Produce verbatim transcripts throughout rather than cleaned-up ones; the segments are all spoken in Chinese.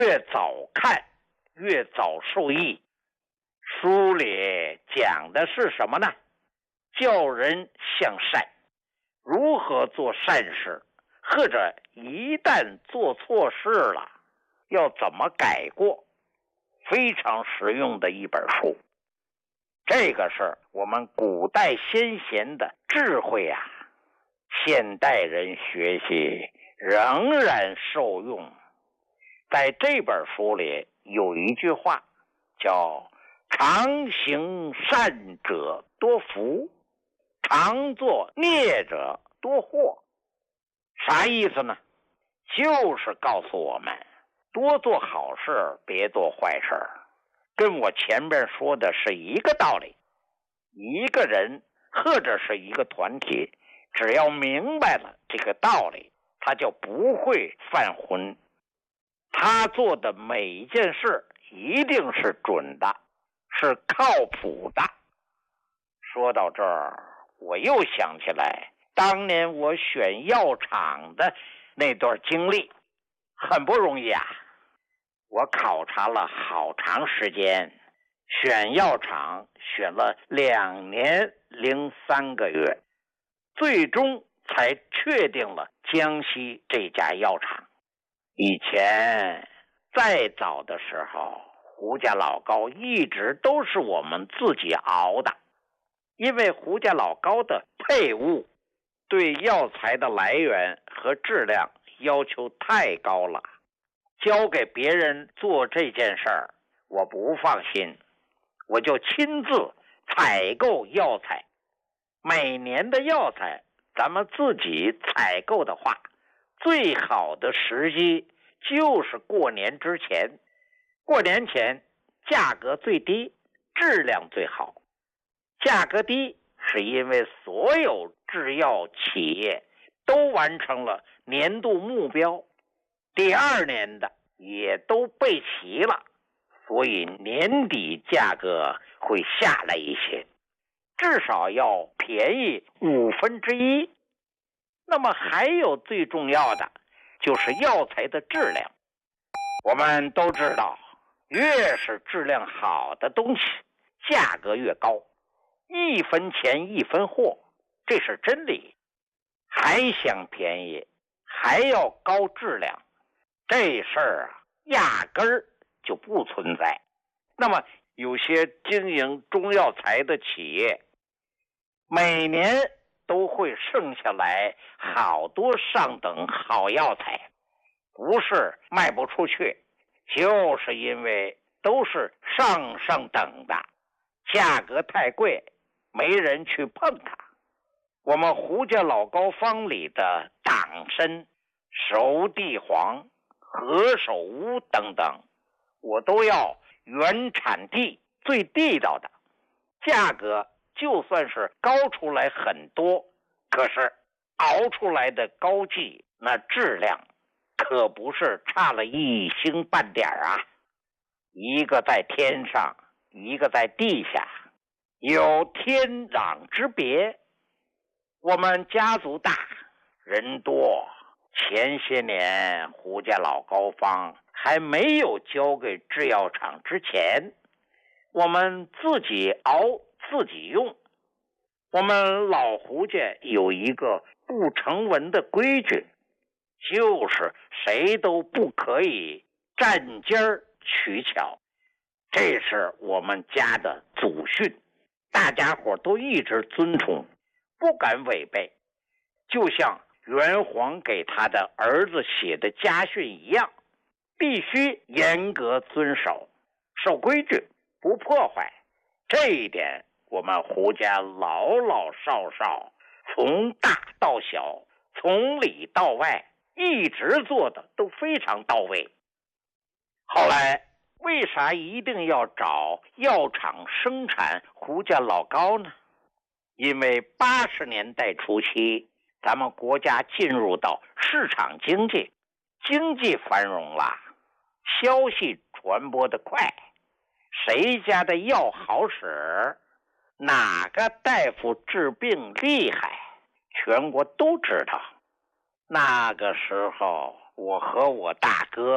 越早看越早受益。书里讲的是什么呢？教人向善，如何做善事，或者一旦做错事了，要怎么改过，非常实用的一本书。这个是我们古代先贤的智慧啊，现代人学习仍然受用。在这本书里有一句话叫常行善者多福，常作孽者多祸。啥意思呢？就是告诉我们多做好事，别做坏事，跟我前边说的是一个道理。一个人或者是一个团体，只要明白了这个道理，他就不会犯浑。他做的每一件事一定是准的，是靠谱的。说到这儿，我又想起来当年我选药厂的那段经历，很不容易啊。我考察了好长时间，选药厂选了两年零三个月，最终才确定了江西这家药厂。以前再早的时候，胡家老膏一直都是我们自己熬的，因为胡家老膏的配伍对药材的来源和质量要求太高了，交给别人做这件事儿我不放心，我就亲自采购药材。每年的药材咱们自己采购的话，最好的时机就是过年之前。过年前价格最低，质量最好。价格低是因为所有制药企业都完成了年度目标，第二年的也都备齐了，所以年底价格会下来一些，至少要便宜五分之一。那么还有最重要的就是药材的质量。我们都知道，越是质量好的东西，价格越高，一分钱一分货，这是真理。还想便宜，还要高质量，这事儿啊，压根儿就不存在。那么有些经营中药材的企业，每年都会剩下来好多上等好药材，不是卖不出去，就是因为都是上上等的，价格太贵，没人去碰它。我们胡家老膏方里的党参、熟地黄、何首乌等等，我都要原产地最地道的，价格就算是高出来很多，可是熬出来的膏剂那质量可不是差了一星半点啊。一个在天上，一个在地下，有天壤之别。我们家族大，人多，前些年胡家老膏方还没有交给制药厂之前，我们自己熬自己用。我们老胡家有一个不成文的规矩，就是谁都不可以占尖儿取巧，这是我们家的祖训，大家伙都一直遵从，不敢违背。就像元皇给他的儿子写的家训一样，必须严格遵守，守规矩，不破坏。这一点我们胡家老老少少，从大到小，从里到外，一直做的都非常到位。后来为啥一定要找药厂生产胡家老膏呢？因为八十年代初期，咱们国家进入到市场经济，经济繁荣了，消息传播的快，谁家的药好使，哪个大夫治病厉害，全国都知道。那个时候，我和我大哥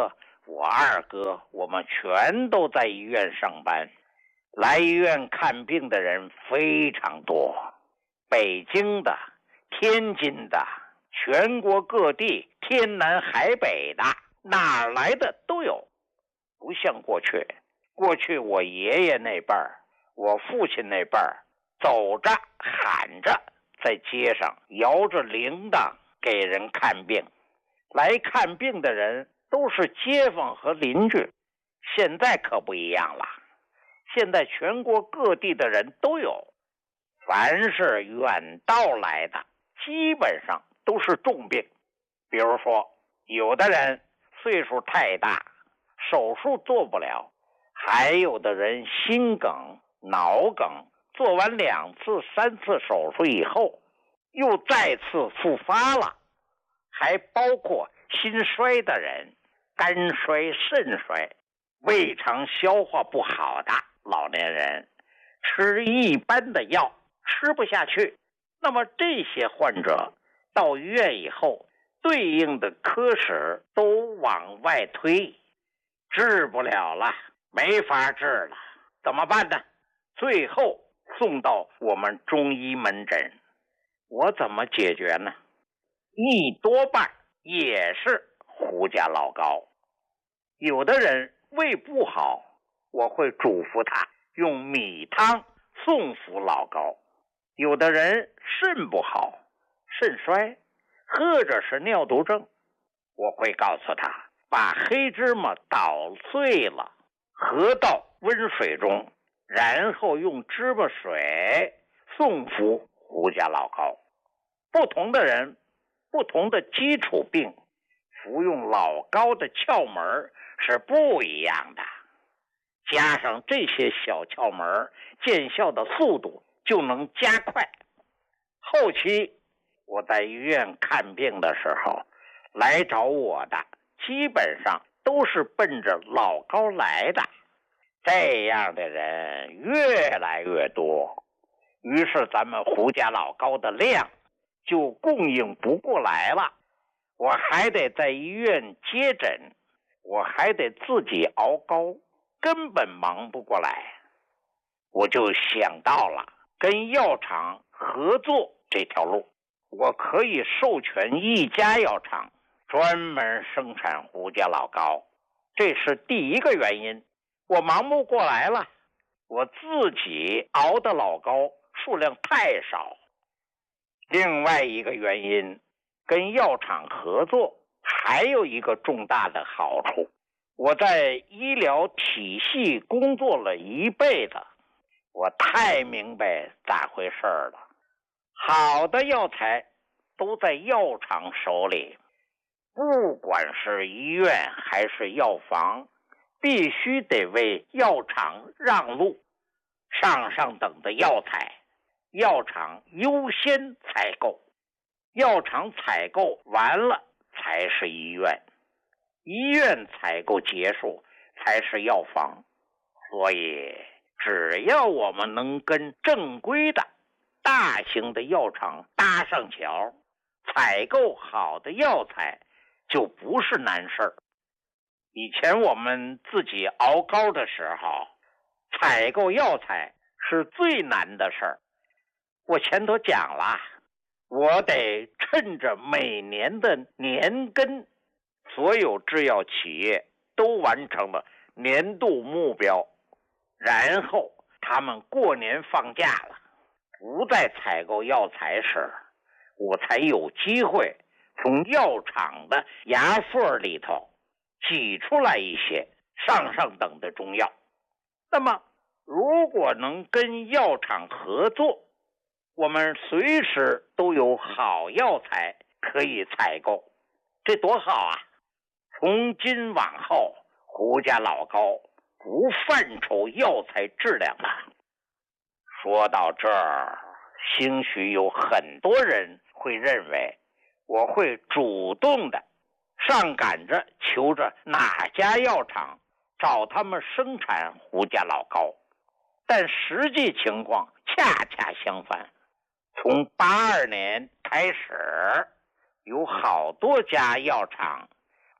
我二哥，我们全都在医院上班，来医院看病的人非常多，北京的、天津的，全国各地，天南海北的，哪儿来的都有。不像过去，过去我爷爷那辈儿，我父亲那辈儿，走着喊着在街上摇着铃铛给人看病，来看病的人都是街坊和邻居。现在可不一样了，现在全国各地的人都有，凡是远道来的基本上都是重病。比如说有的人岁数太大，手术做不了，还有的人心梗、脑梗，做完两次三次手术以后又再次复发了，还包括心衰的人、肝衰、肾衰、胃肠消化不好的老年人，吃一般的药吃不下去。那么这些患者到医院以后，对应的科室都往外推，治不了了，没法治了，怎么办呢？最后送到我们中医门诊。我怎么解决呢？一多半也是胡家老膏。有的人胃不好，我会嘱咐他用米汤送服老膏。有的人肾不好，肾衰或者是尿毒症，我会告诉他把黑芝麻捣碎了，合到温水中，然后用芝麻水送服胡家老膏。不同的人，不同的基础病，服用老膏的窍门是不一样的。加上这些小窍门，见效的速度就能加快。后期我在医院看病的时候，来找我的基本上都是奔着老膏来的，这样的人越来越多，于是咱们胡家老膏的量就供应不过来了。我还得在医院接诊，我还得自己熬膏，根本忙不过来。我就想到了跟药厂合作这条路，我可以授权一家药厂专门生产胡家老膏，这是第一个原因。我忙不过来了，我自己熬的老膏数量太少。另外一个原因，跟药厂合作还有一个重大的好处，我在医疗体系工作了一辈子，我太明白咋回事了。好的药材都在药厂手里，不管是医院还是药房，必须得为药厂让路。上上等的药材，药厂优先采购，药厂采购完了才是医院，医院采购结束才是药房。所以只要我们能跟正规的大型的药厂搭上桥，采购好的药材就不是难事儿。以前我们自己熬膏的时候，采购药材是最难的事儿。我前头讲了，我得趁着每年的年根，所有制药企业都完成了年度目标，然后他们过年放假了，不再采购药材时，我才有机会从药厂的牙缝里头挤出来一些上上等的中药。那么如果能跟药厂合作，我们随时都有好药材可以采购，这多好啊！从今往后，胡家老膏不犯愁药材质量了。说到这儿，兴许有很多人会认为我会主动的上赶着求着哪家药厂找他们生产胡家老膏，但实际情况恰恰相反。从八二年开始，有好多家药厂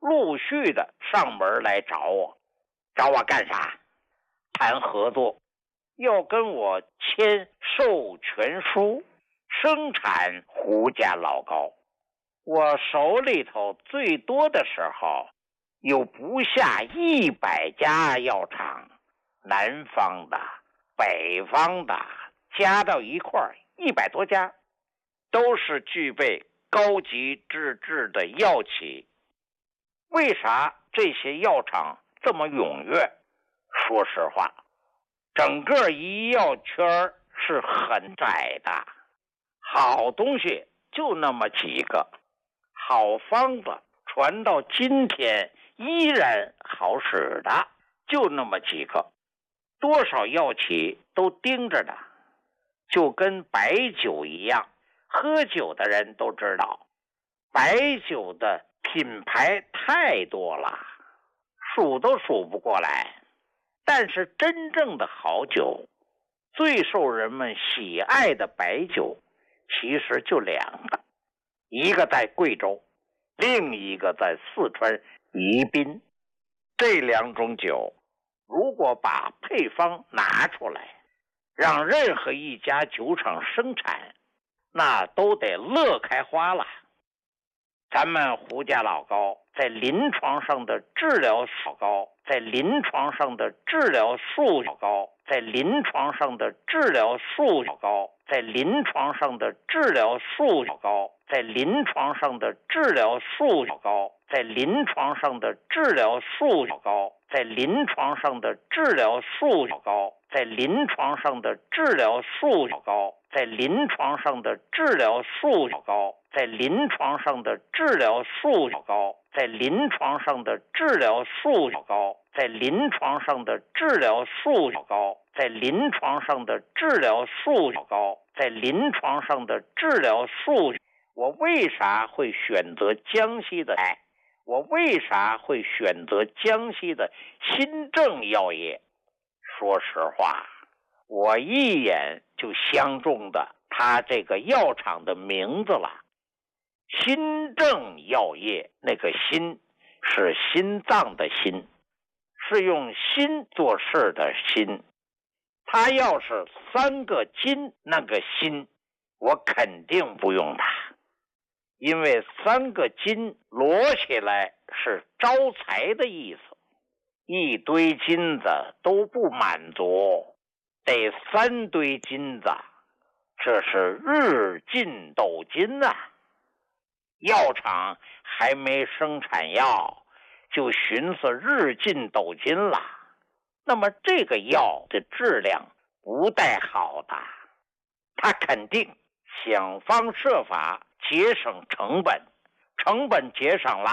陆续的上门来找我，找我干啥？谈合作，要跟我签授权书，生产胡家老高。我手里头最多的时候有不下一百家药厂，南方的、北方的加到一块儿一百多家，都是具备高级资质的药企。为啥这些药厂这么踊跃？说实话，整个医药圈是很窄的，好东西就那么几个，好方子传到今天依然好使的就那么几个，多少药企都盯着的，就跟白酒一样，喝酒的人都知道，白酒的品牌太多了，数都数不过来。但是真正的好酒，最受人们喜爱的白酒，其实就两个，一个在贵州，另一个在四川宜宾。这两种酒，如果把配方拿出来，让任何一家酒厂生产，那都得乐开花了。咱们胡家老高在临床上的治疗老高，在临床上的治疗数老高，在临床上的治疗数老高，在临床上的治疗数老高，在临床上的治疗数老高，在临床上的治疗数老高，在临床上的治疗数老高，在临床上的治疗数老高，在临床上的治疗数老高，在临床上的治疗数老高，在临床上的治疗数老高，在临床上的治疗数老高，在临床上的治疗数老高，在临床上的治疗数。我为啥会选择江西的？哎，我为啥会选择江西的新正药业？说实话，我一眼就相中的他这个药厂的名字了。新正药业，那个心是心脏的心，是用心做事的心。他要是三个金那个心，我肯定不用他，因为三个金摞起来是招财的意思，一堆金子都不满足，得三堆金子，这是日进斗金啊。药厂还没生产药，就寻思日进斗金了，那么这个药的质量不带好的，他肯定想方设法节省成本，成本节省了，